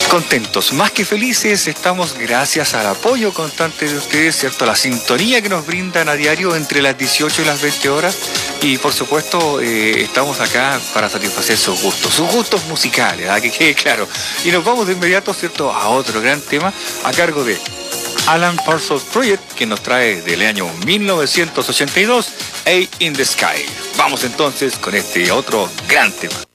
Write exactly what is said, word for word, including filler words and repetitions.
Contentos, más que felices, estamos gracias al apoyo constante de ustedes, ¿cierto? La sintonía que nos brindan a diario entre las dieciocho y las veinte horas. Y por supuesto, eh, estamos acá para satisfacer sus gustos, sus gustos musicales, ¿verdad? Que quede claro. Y nos vamos de inmediato, ¿cierto?, a otro gran tema a cargo de Alan Parsons Project, que nos trae del año mil novecientos ochenta y dos, A in the Sky. Vamos entonces con este otro gran tema.